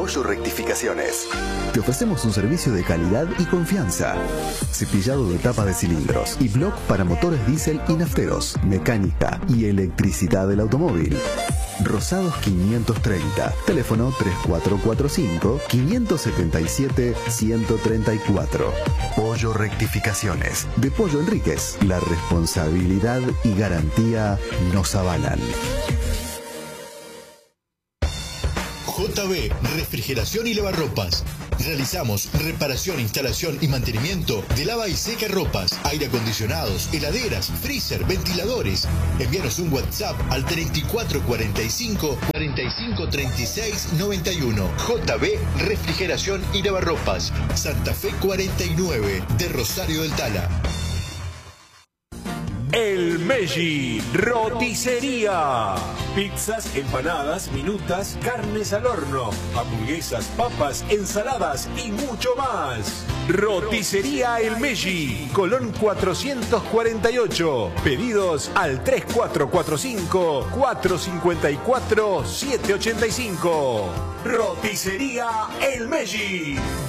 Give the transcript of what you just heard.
Pollo Rectificaciones. Te ofrecemos un servicio de calidad y confianza. Cepillado de tapa de cilindros y block para motores diésel y nafteros, mecánica y electricidad del automóvil. Rosados 530, teléfono 3445-577-134. Pollo Rectificaciones, de Pollo Enríquez. La responsabilidad y garantía nos avalan. JB Refrigeración y Lavarropas. Realizamos reparación, instalación y mantenimiento de lava y seca ropas, aire acondicionados, heladeras, freezer, ventiladores. Envíanos un WhatsApp al 3445 45 36 91. JB Refrigeración y Lavarropas. Santa Fe 49 de Rosario del Tala. El Meggi Roticería. Pizzas, empanadas, minutas, carnes al horno, hamburguesas, papas, ensaladas y mucho más. Roticería El Meggi, Colón 448. Pedidos al 3445-454-785. Roticería El Meggi.